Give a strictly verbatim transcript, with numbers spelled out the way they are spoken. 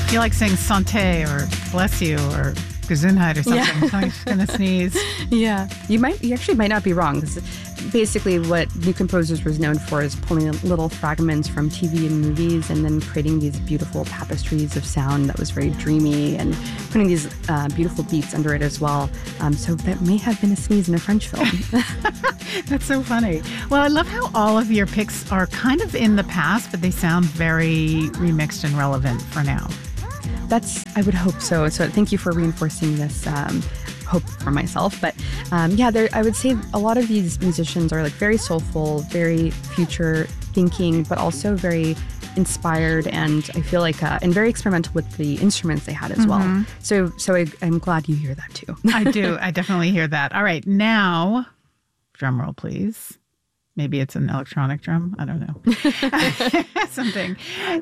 You like saying santé or bless you or Gesundheit or something. Yeah. So I'm just going to sneeze. Yeah. You might, you actually might not be wrong. 'Cause basically what New Composers was known for is pulling little fragments from T V and movies and then creating these beautiful tapestries of sound that was very dreamy and putting these uh, beautiful beats under it as well. Um, so that may have been a sneeze in a French film. That's so funny. Well, I love how all of your picks are kind of in the past, but they sound very remixed and relevant for now. That's, I would hope so. So thank you for reinforcing this um, hope for myself. But um, yeah, there, I would say a lot of these musicians are like very soulful, very future thinking, but also very inspired, and I feel like uh, and very experimental with the instruments they had as mm-hmm. well. So so I, I'm glad you hear that too. I do. I definitely hear that. All right, now, drum roll, please. Maybe it's an electronic drum. I don't know. Something.